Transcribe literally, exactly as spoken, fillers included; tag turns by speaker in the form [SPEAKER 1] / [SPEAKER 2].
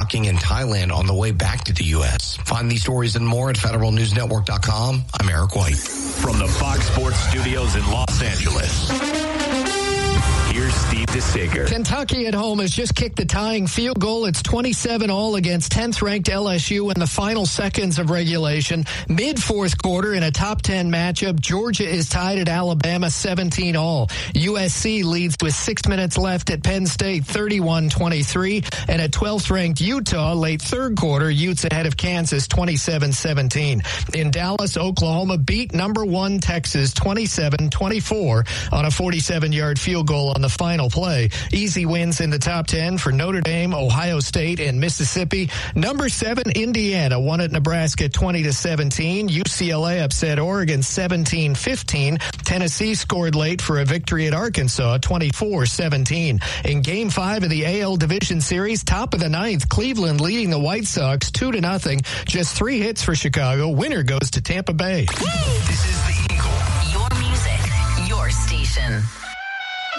[SPEAKER 1] docking in Thailand on the way back to the U S. Find these stories and more at federal news network dot com. I'm Eric White.
[SPEAKER 2] From the Fox Sports Studios in Los Angeles, here's Steve DeSager.
[SPEAKER 3] Kentucky at home has just kicked the tying field goal. It's twenty-seven all against tenth-ranked L S U in the final seconds of regulation. Mid-fourth quarter in a top ten matchup, Georgia is tied at Alabama seventeen all. U S C leads with six minutes left at Penn State thirty-one twenty-three. And at twelfth-ranked Utah, late third quarter, Utes ahead of Kansas twenty-seven seventeen. In Dallas, Oklahoma beat number one Texas twenty-seven twenty-four on a forty-seven-yard field goal on the final play. Easy wins in the top ten for Notre Dame, Ohio State, and Mississippi. Number seven, Indiana won at Nebraska twenty to seventeen. U C L A upset Oregon seventeen fifteen. Tennessee scored late for a victory at Arkansas twenty-four seventeen. In Game five of the A L Division Series, top of the ninth, Cleveland leading the White Sox two to nothing. Just three hits for Chicago. Winner goes to Tampa Bay.
[SPEAKER 2] This is the Eagle.
[SPEAKER 4] Your music, your station.